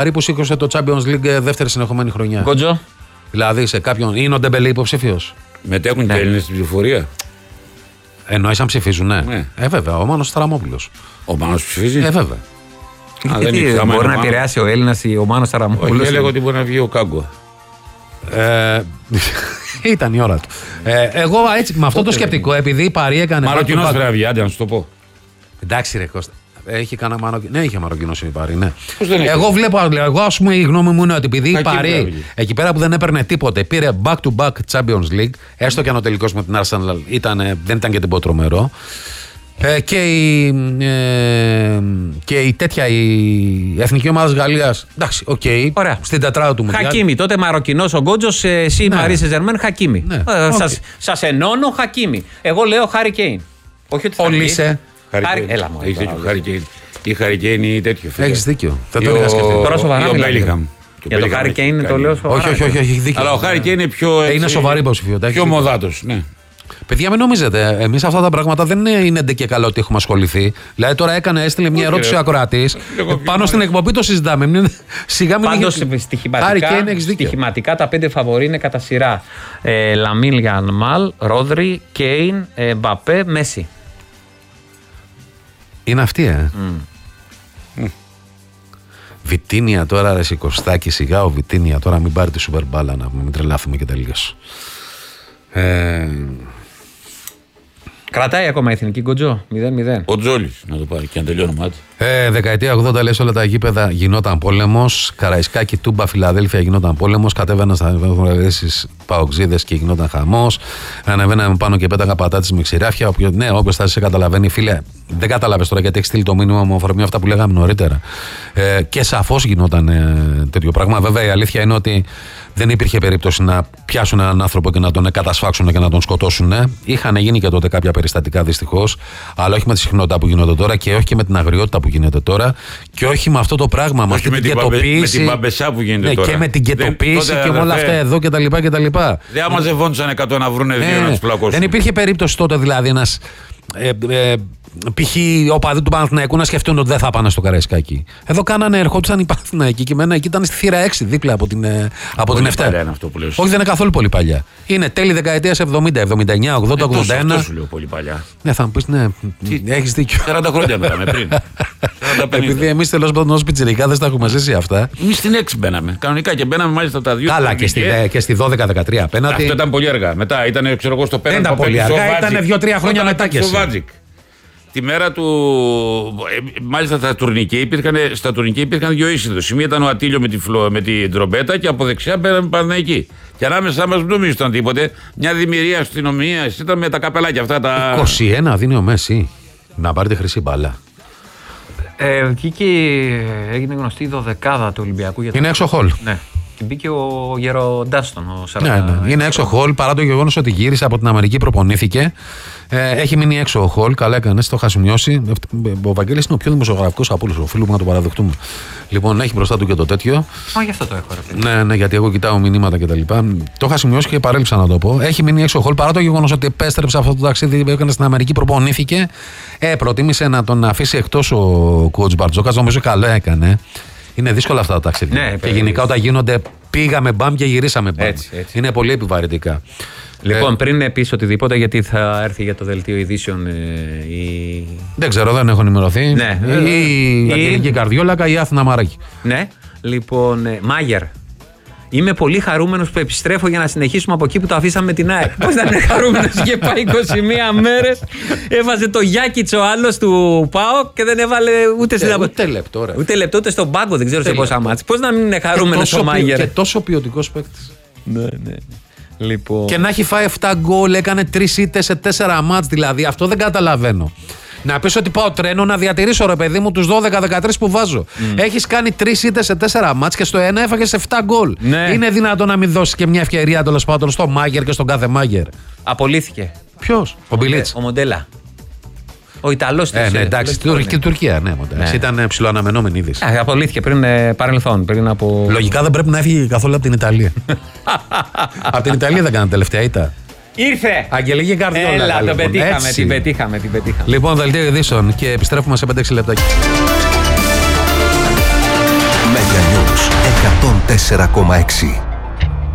που σήκωσε το Champions League δεύτερη συνεχόμενη χρονιά. Γκότζο. Δηλαδή σε κάποιον. Είναι ο Ντεμπελέ υποψήφιος. Μετέχουν και Έλληνες στην ψηφοφορία. Εννοείς αν ψηφίζουν, ναι. Βέβαια, ο Μάνος Ταραμόπουλος. Ο Μάνος ψηφίζει. Βέβαια. Μπορεί να επηρεάσει ο Έλληνας ή ο Μάνος Ταραμόπουλος. Όχι, έλεγα ότι μπορεί να βγει ο Κάγκο. Ήταν η ώρα του. Εγώ έτσι, με αυτό το σκεπτικό, επειδή η Παρί έκανε. Μαροκινός πρέπει να βγει, άντε να σου το πω. Εντάξει, ρε Κώστα. Έχει κανένα Μαροκινό. Ναι, είχε Μαροκινός η Παρί, ναι. Εγώ βλέπω, ας πούμε, η γνώμη μου είναι ότι επειδή η Παρί εκεί πέρα που δεν έπαιρνε τίποτε, πήρε back-to-back Champions League, έστω και αν ο τελικός με την Arsenal δεν ήταν και τίποτα τρομερό. Και η τέτοια η εθνική ομάδα της Γαλλίας. Εντάξει, οκ. Ωραία. Στην τετράδα του Μουντιάλ. Χακίμι. Τότε Μαροκινός ο Γκότζος, εσύ Παρί Σεν-Ζερμέν, Χακίμι. Σας ενώνω Χακίμι. Εγώ λέω Χάρι Κέιν. Όχι ότι θα Ολύσε. Έλα μου. Έχεις δίκιο. Η Χάρι Κέιν είναι τέτοιο. Έχεις δίκιο. Δεν το είχα σκεφτεί. Τώρα σοβαρά μιλάμε. Για το Χάρι Κέιν το λέω σοβαρά. Όχι, έχει δίκιο. Αλλά ο Χάρι Κέιν είναι πιο. Είναι σοβαρή υποψηφιότητα. Πιο μοδάτος, ναι. Παιδιά, μην νομίζετε, εμείς αυτά τα πράγματα δεν είναι ντε και καλό ότι έχουμε ασχοληθεί. Δηλαδή, τώρα έστειλε μια ερώτηση ο ακροατής. Πάνω στην εκπομπή το συζητάμε. Σιγά μην. Πάντως, στοιχηματικά τα 5 φαβορί είναι κατά σειρά. Λαμίλ Γιαμάλ, Ρόδρι, Κέιν, Μπαπέ, Μέση. Είναι αυτή, Βιτίνια τώρα, ρε Σικωστάκη, σιγά ο Βιτίνια τώρα, μην πάρει τη σούπερ μπάλα να μην τρελάθουμε και τελείως. Κρατάει ακόμα η εθνική Γκότζο, 0-0. Ο Τζόλης να το πάρει και να τελειώνω μάτι. Δεκαετία 80 λες όλα τα γήπεδα γινόταν πόλεμος. Καραϊσκάκη, Τούμπα, Φιλαδέλφια γινόταν πόλεμος. Κατέβαιναν στα βεβαιώσεις παοξίδες και γινόταν χαμός. Ανεβαίναμε πάνω και πέταγα πατάτες με ξηράφια. Ναι, όποιος θα σε καταλαβαίνει, φίλε, δεν κατάλαβες τώρα γιατί έχει στείλει το μήνυμα με αφορμή αυτά που λέγαμε νωρίτερα. Και σαφώς γινόταν τέτοιο πράγμα. Βέβαια η αλήθεια είναι ότι δεν υπήρχε περίπτωση να πιάσουν έναν άνθρωπο και να τον κατασφάξουν και να τον σκοτώσουν. Είχαν γίνει και τότε κάποια περιστατικά δυστυχώς, αλλά όχι με τη συχνότητα που γίνονται τώρα και όχι και με την αγριότητα που γίνεται τώρα και όχι με αυτό το πράγμα, με αυτή την κετοποίηση. Με την παμπεσά που γίνεται τώρα. Και με την κετοποίηση και με όλα αυτά εδώ κτλ. Δεν μαζευόντουσαν 100 να βρούνε δύο να του πλακώσουν. Δεν υπήρχε περίπτωση τότε δηλαδή ένας. Π.χ. οπαδοί του Παναθηναϊκού να σκεφτούν ότι δεν θα πάνε στο Καραϊσκάκι. Εδώ ερχόντουσαν οι Παναθηναϊκοί και εμένα εκεί ήταν στη θύρα 6 δίπλα από την 7. Όχι, δεν είναι καθόλου πολύ παλιά. Είναι τέλη δεκαετίας 70, 79, 80, 81. Αυτό σου λέω πολύ παλιά. Ναι, θα μου πεις, ναι, έχεις δίκιο. 40 χρόνια μπαίναμε πριν. Επειδή εμείς τέλος πάντων ως πιτσιρικάδες τα έχουμε ζήσει αυτά. Εμείς στην 6 μπαίναμε. Κανονικά και μπαίναμε μάλιστα τα 2. Καλά, και στη 12-13 απέναντι. Αυτό ήταν πολύ αργά. Μετά ήταν, ξέρω εγώ, στο πέραν. Δεν ήταν πολύ αργά, ήταν 2-3 χρόνια μετά και εσύ. Τη μέρα του. Μάλιστα στα τουρνικέ υπήρχαν δύο είσοδοι. Μία ήταν ο Ατήλιο με την τρομπέτα και από δεξιά πέραμε Παναθηναϊκοί. Και ανάμεσά μας δεν νομίζω ήταν τίποτε. Μια δημιουργία αστυνομία ήταν με τα καπελάκια αυτά τα. 21 δίνει ο Μέση να πάρει τη χρυσή μπάλα. Βγήκε, έγινε γνωστή η 12η του Ολυμπιακού. Είναι έξω χολ. Ναι. Και μπήκε ο Γεροντάστον. Ναι. Είναι έξω χολ παρά το γεγονός ότι γύρισε από την Αμερική, προπονήθηκε. Έχει μείνει έξω ο Χολ, καλά έκανε, το είχα σημειώσει. Ο Βαγγέλης είναι ο πιο δημοσιογραφικός από όλους, ο φίλου μου, να το παραδεχτούμε. Λοιπόν, έχει μπροστά του και το τέτοιο. Γι' αυτό το έχω, ρε. Ναι, γιατί εγώ κοιτάω μηνύματα κτλ. Το είχα σημειώσει και παρέλειψα να το πω. Έχει μείνει έξω ο Χολ παρά το γεγονός ότι επέστρεψε αυτό το ταξίδι που έκανε στην Αμερική, προπονήθηκε. Προτίμησε να τον αφήσει εκτός ο coach Μπαρτζόκας, νομίζω καλό έκανε. Είναι δύσκολα αυτά τα ταξίδια. Ναι, και γενικά όταν γίνονται πήγαμε μπαμ και γυρίσαμε μπαμ. Έτσι. Είναι πολύ επιβαρυντικά. Λοιπόν, πριν πεις οτιδήποτε, γιατί θα έρθει για το δελτίο ειδήσεων η. Δεν ξέρω, δεν έχω ενημερωθεί. Ναι. Η Αγγελική Καρδιόλακα ή η Άθηνα Μαράκη. Ναι. Λοιπόν, Μάγερ. Είμαι πολύ χαρούμενος που επιστρέφω για να συνεχίσουμε από εκεί που το αφήσαμε με την ΑΕΚ. Πώς να είναι χαρούμενος, είχε πάει 21 μέρες. Έβαζε το Γιάκιτς ο άλλος του ΠΑΟΚ και δεν έβαλε ούτε στην Ούτε λεπτό, ρε. Ούτε λεπτό, ούτε στον πάγκο, δεν ξέρω σε πόσα μάτς. Πώς να μην είναι χαρούμενος ο Μάγερ. Και τόσο ποιοτικός παίκτης. Ναι. Λοιπόν. Και να έχει φάει 7 γκολ, έκανε 3 ήττες σε 4 μάτς δηλαδή. Αυτό δεν καταλαβαίνω. Να πεις ότι πάω τρένο να διατηρήσω, ρε παιδί μου, τους 12-13 που βάζω. Έχεις κάνει 3 ήττες σε 4 μάτς και στο ένα έφαγες 7 γκολ. Ναι. Είναι δυνατόν να μην δώσεις και μια ευκαιρία τέλος πάντων στο Μάγερ και στον κάθε Μάγερ. Απολύθηκε. Ποιος? Ο Μπιλίτς. Ο Μοντέλα. Ο Ιταλός της. Ναι, εντάξει, και Τουρκία, ναι. Ήταν ψηλοαναμενόμενη είδηση. Απολύθηκε πριν παρελθόν. Λογικά δεν πρέπει να έφυγε καθόλου από την Ιταλία. Από την Ιταλία δεν κάνανε τελευταία ήττα. Ήρθε! Αγγελική Καρδιόλακα. Έλα, λοιπόν. την πετύχαμε. Λοιπόν, δελτίο ειδήσεων και επιστρέφουμε σε 5-6 λεπτά. Mega News. 4,6.